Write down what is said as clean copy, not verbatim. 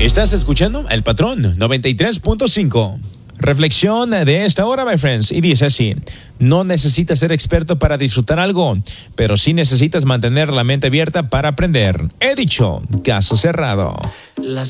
Estás escuchando El Patrón 93.5. Reflexión de esta hora, my friends, y dice así: no necesitas ser experto para disfrutar algo, pero sí necesitas mantener la mente abierta para aprender. He dicho, caso cerrado. Las